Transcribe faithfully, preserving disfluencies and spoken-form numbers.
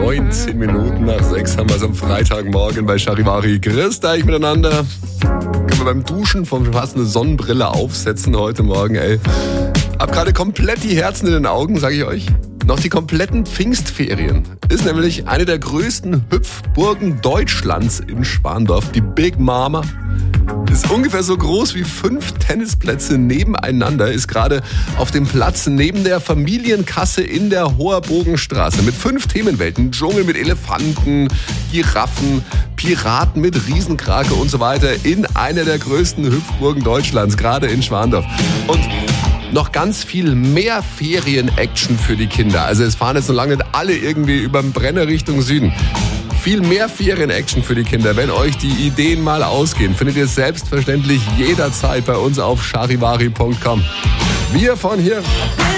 neunzehn Minuten nach sechs haben wir es am Freitagmorgen bei Charivari. Grüßt euch miteinander. Können wir beim Duschen vom fast eine Sonnenbrille aufsetzen heute Morgen, ey. Hab gerade komplett die Herzen in den Augen, sag ich euch. Noch die kompletten Pfingstferien. Ist nämlich eine der größten Hüpfburgen Deutschlands in Schwandorf, die Big Mama. Ist ungefähr so groß wie fünf Tennisplätze nebeneinander, ist gerade auf dem Platz neben der Familienkasse in der Hoherbogenstraße mit fünf Themenwelten, Dschungel mit Elefanten, Giraffen, Piraten mit Riesenkrake und so weiter in einer der größten Hüpfburgen Deutschlands, gerade in Schwandorf. Und noch ganz viel mehr Ferien-Action für die Kinder. Also es fahren jetzt noch lange nicht alle irgendwie über den Brenner Richtung Süden. Viel mehr Ferien-Action für die Kinder. Wenn euch die Ideen mal ausgehen, findet ihr selbstverständlich jederzeit bei uns auf charivari punkt com. Wir von hier.